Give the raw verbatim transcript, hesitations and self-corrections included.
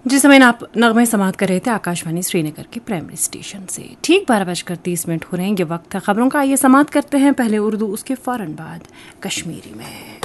जिस समय आप नगमे समाप्त कर रहे थे आकाशवाणी श्रीनगर के प्राइमरी स्टेशन से। ठीक बारह बजकर तीस मिनट हो रहे हैं, ये वक्त है खबरों का। आइए समाप्त करते हैं, पहले उर्दू, उसके फौरन बाद कश्मीरी में।